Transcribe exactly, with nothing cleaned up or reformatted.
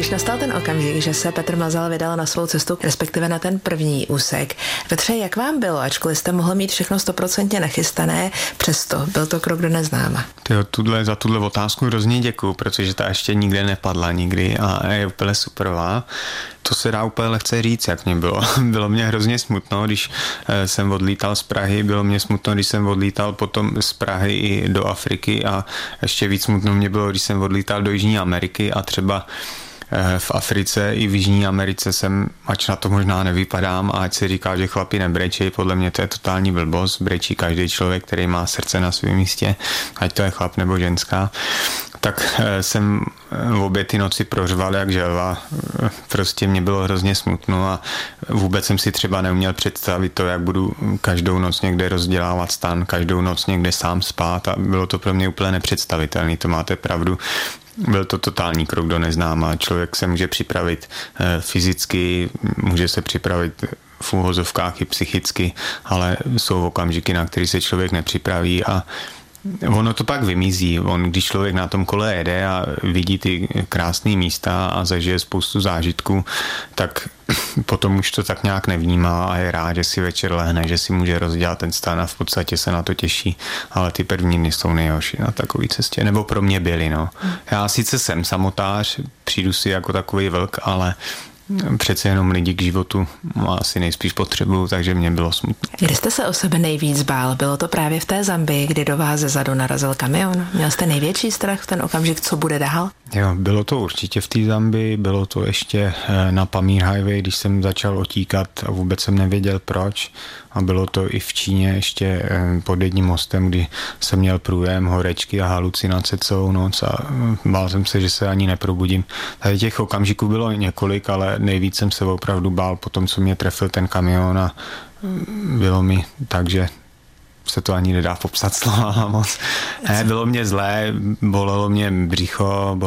Když nastal ten okamžik, že se Petr Mlazal vydal na svou cestu, respektive na ten první úsek. Petře, jak vám bylo, ačkoliv jste mohl mít všechno stoprocentně nachystané, přesto byl to krok do neznáma? Tyjo, tuhle, za tuhle otázku hrozně děkuju, protože ta ještě nikde nepadla nikdy a je úplně superová. To se dá úplně lehce říct, jak mě bylo. Bylo mě hrozně smutno, když jsem odlítal z Prahy, bylo mě smutno, když jsem odlítal potom z Prahy i do Afriky a ještě víc smutno mě bylo, když jsem odlítal do Jižní Ameriky a třeba v Africe i v Jižní Americe jsem, ač na to možná nevypadám a ať se říká, že chlapi nebrečí, podle mě to je totální blbost, brečí každý člověk, který má srdce na svém místě, ať to je chlap nebo ženská, tak jsem obě ty noci prořval jak želva, prostě mě bylo hrozně smutno a vůbec jsem si třeba neuměl představit to, jak budu každou noc někde rozdělávat stan, každou noc někde sám spát a bylo to pro mě úplně nepředstavitelné, to máte pravdu. Byl to totální krok do neznáma. Člověk se může připravit fyzicky, může se připravit v úhozovkách i psychicky, ale jsou okamžiky, na který se člověk nepřipraví a ono to pak vymizí. On, když člověk na tom kole jede a vidí ty krásné místa a zažije spoustu zážitků, tak potom už to tak nějak nevnímá a je rád, že si večer lehne, že si může rozdělat ten stan a v podstatě se na to těší, ale ty první dny jsou nejhorší na takové cestě, nebo pro mě byly, no. Já sice jsem samotář, přijdu si jako takový vlk, ale přece jenom lidi k životu asi nejspíš potřebuju, takže mě bylo smutno. Kde jste se o sebe nejvíc bál? Bylo to právě v té Zambii, kdy do vás zezadu narazil kamion? Měl jste největší strach v ten okamžik, co bude dál? Jo, bylo to určitě v té Zambii, bylo to ještě na Pamír Highway, když jsem začal otíkat a vůbec jsem nevěděl proč. A bylo to i v Číně ještě pod jedním mostem, kdy jsem měl průjem, horečky a halucinace celou noc a bál jsem se, že se ani neprobudím. Tady těch okamžiků bylo několik, ale nejvíc jsem se opravdu bál po tom, co mě trefil ten kamion a bylo mi tak, že se to ani nedá popsat slova moc. Ne, bylo mě zlé, bolelo mě břicho,